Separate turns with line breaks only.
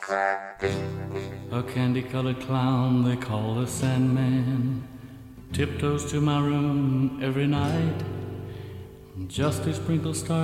A candy-colored clown they call the Sandman tiptoes to my room every night just to sprinkle stars